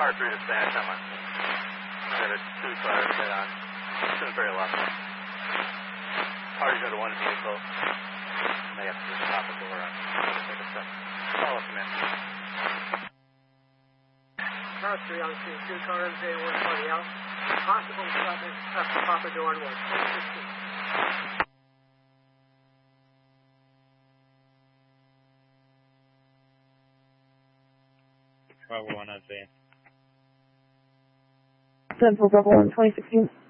car 3 dispatch, I'm on scene. I had a 2-car head on. To the very left. Party go to one vehicle. And they have to just pop a door on. Take a step. Follow up, man. Car 3 on scene. 2-car MJ, 120 out. Possible suspect have to pop a door on 116. Bravo 1 advance. 7 for Bravo 1, 2016.